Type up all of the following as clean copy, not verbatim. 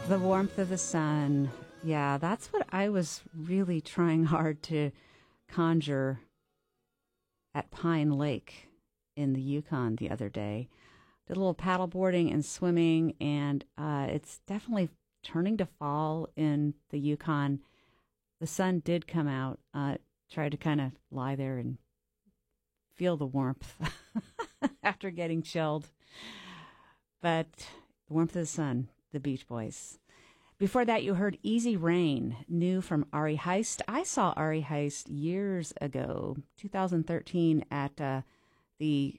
The warmth of the sun. Yeah, that's what I was really trying hard to conjure at Pine Lake in the Yukon the other day. Did a little paddle boarding and swimming, and it's definitely turning to fall in the Yukon. The sun did come out. Tried to kind of lie there and feel the warmth after getting chilled. But the warmth of the sun, the Beach Boys. Before that, you heard Easy Rain, new from Ari Heist. I saw Ari Heist years ago, 2013, at the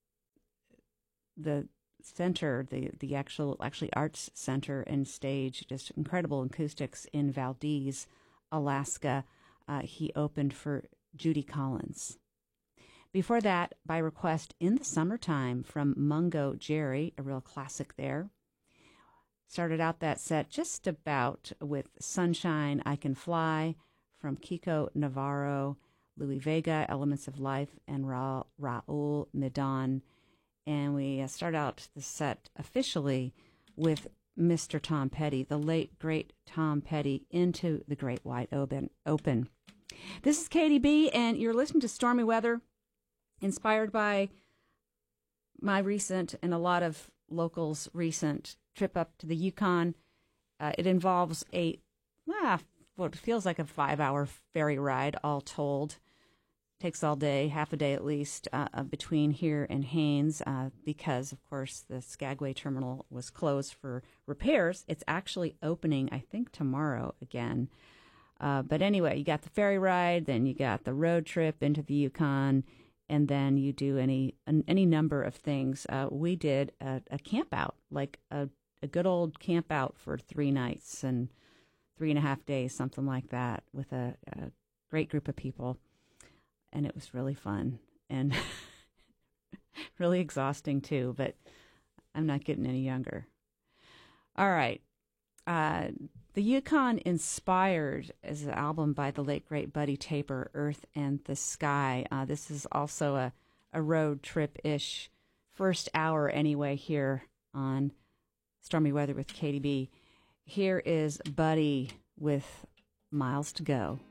center, the actually arts center and stage, just incredible acoustics in Valdez, Alaska. He opened for Judy Collins. Before that, by request, In the Summertime from Mungo Jerry, a real classic there. Started out that set just about with Sunshine, I Can Fly from Kiko Navarro, Louis Vega, Elements of Life, and Raul Midon. And we start out the set officially with Mr. Tom Petty, the late, great Tom Petty, Into the Great Wide Open. This is Katie B., and you're listening to Stormy Weather, inspired by my recent and a lot of locals' recent trip up to the Yukon. It involves what feels like a 5-hour ferry ride, all told. Takes all day, half a day at least, between here and Haines, because, of course, the Skagway terminal was closed for repairs. It's actually opening, I think, tomorrow again. But anyway, you got the ferry ride, then you got the road trip into the Yukon, and then you do any number of things. We did a camp out, like a good old camp out for 3 nights and 3.5 days, something like that, with a great group of people. And it was really fun and really exhausting too, but I'm not getting any younger. All right. The Yukon Inspired is an album by the late, great Buddy Taper, Earth and the Sky. This is also a road trip-ish first hour anyway here on Stormy Weather with Katie B. Here is Buddy with Miles to Go.